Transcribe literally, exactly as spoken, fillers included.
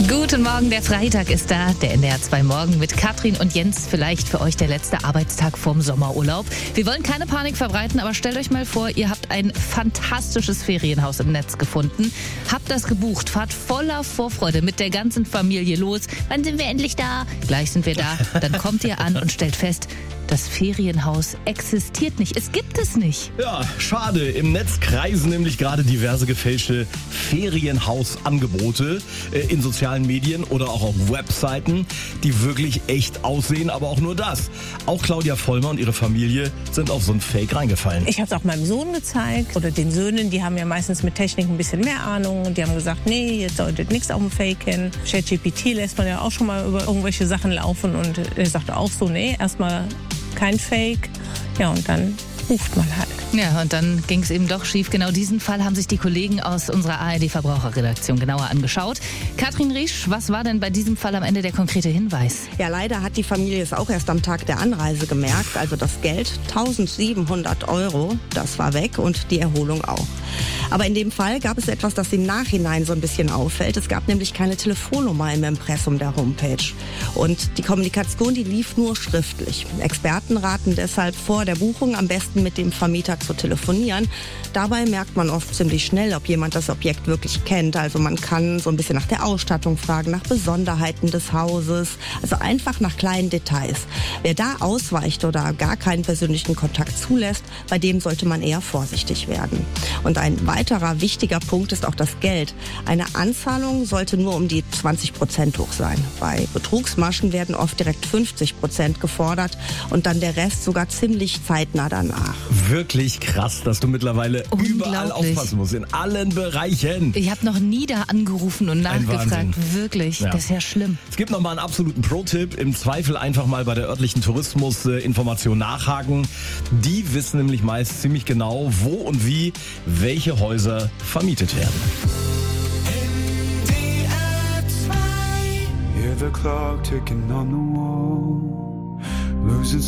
Guten Morgen, der Freitag ist da, der N D R zwei Morgen mit Katrin und Jens. Vielleicht für euch der letzte Arbeitstag vorm Sommerurlaub. Wir wollen keine Panik verbreiten, aber stellt euch mal vor, ihr habt ein fantastisches Ferienhaus im Netz gefunden, habt das gebucht, fahrt voller Vorfreude mit der ganzen Familie los. Wann sind wir endlich da? Gleich sind wir da. Dann kommt ihr an und stellt fest, das Ferienhaus existiert nicht. Es gibt es nicht. Ja, schade. Im Netz kreisen nämlich gerade diverse gefälschte Ferienhausangebote äh, in sozialen Medien oder auch auf Webseiten, die wirklich echt aussehen, aber auch nur das. Auch Claudia Vollmer und ihre Familie sind auf so ein Fake reingefallen. Ich habe es auch meinem Sohn gezeigt oder den Söhnen, die haben ja meistens mit Technik ein bisschen mehr Ahnung und die haben gesagt, nee, jetzt solltet nichts auf dem Fake hin. ChatGPT lässt man ja auch schon mal über irgendwelche Sachen laufen und er sagte auch so, nee, erstmal kein Fake. Ja, und dann ruft man halt. Ja, und dann ging es eben doch schief. Genau diesen Fall haben sich die Kollegen aus unserer A R D-Verbraucherredaktion genauer angeschaut. Katrin Riesch, was war denn bei diesem Fall am Ende der konkrete Hinweis? Ja, leider hat die Familie es auch erst am Tag der Anreise gemerkt. Also das Geld, tausendsiebenhundert Euro, das war weg und die Erholung auch. Aber in dem Fall gab es etwas, das im Nachhinein so ein bisschen auffällt. Es gab nämlich keine Telefonnummer im Impressum der Homepage. Und die Kommunikation, die lief nur schriftlich. Experten raten deshalb vor der Buchung am besten mit dem Vermieter zu telefonieren. Dabei merkt man oft ziemlich schnell, ob jemand das Objekt wirklich kennt. Also man kann so ein bisschen nach der Ausstattung fragen, nach Besonderheiten des Hauses, also einfach nach kleinen Details. Wer da ausweicht oder gar keinen persönlichen Kontakt zulässt, bei dem sollte man eher vorsichtig werden. Und ein weiterer wichtiger Punkt ist auch das Geld. Eine Anzahlung sollte nur um die zwanzig Prozent hoch sein. Bei Betrugsmaschen werden oft direkt fünfzig Prozent gefordert und dann der Rest sogar ziemlich zeitnah danach. Wirklich krass, dass du mittlerweile überall aufpassen musst, in allen Bereichen. Ich habe noch nie da angerufen und nachgefragt. Wahnsinn. Wirklich, Ja. das ist ja schlimm. Es gibt noch mal einen absoluten Pro-Tipp. Im Zweifel einfach mal bei der örtlichen Tourismusinformation nachhaken. Die wissen nämlich meist ziemlich genau, wo und wie welche Häuser vermietet werden. N D R zwei. Hear the clock ticking on the wall. Losing